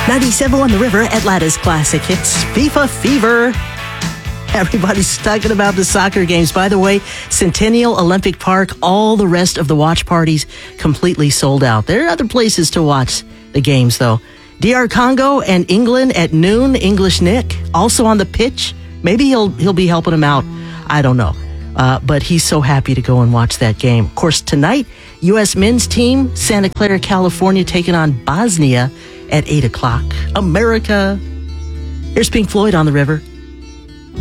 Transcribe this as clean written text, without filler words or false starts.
97 on the River at Lattice Classic. It's FIFA Fever. Everybody's talking about the soccer games. By the way, Centennial Olympic Park, all the rest of the watch parties completely sold out. There are other places to watch the games, though. DR Congo and England at noon. English Nick also on the pitch. Maybe he'll be helping him out. I don't know. But he's so happy to go and watch that game. Of course, tonight, U.S. men's team, Santa Clara, California, taking on Bosnia at 8 o'clock. America. Here's Pink Floyd on the River.